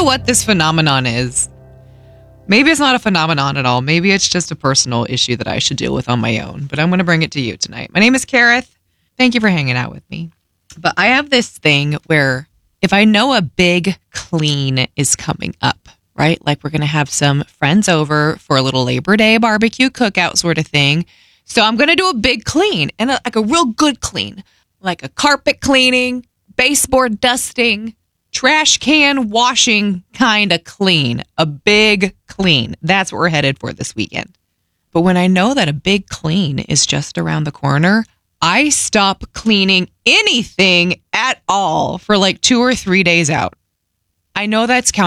know what this phenomenon is. Maybe it's not a phenomenon at all. Maybe it's just a personal issue that I should deal with on my own. But I'm going to bring it to you tonight. My name is Kareth. Thank you for hanging out with me. But I have this thing where if I know a big clean is coming up, right? Like we're going to have some friends over for a little Labor Day barbecue cookout sort of thing. So I'm going to do a big clean and like a real good clean, like a carpet cleaning, baseboard dusting, trash can washing kind of clean, a big clean. That's what we're headed for this weekend. But when I know that a big clean is just around the corner, I stop cleaning anything at all for like 2 or 3 days out. I know that's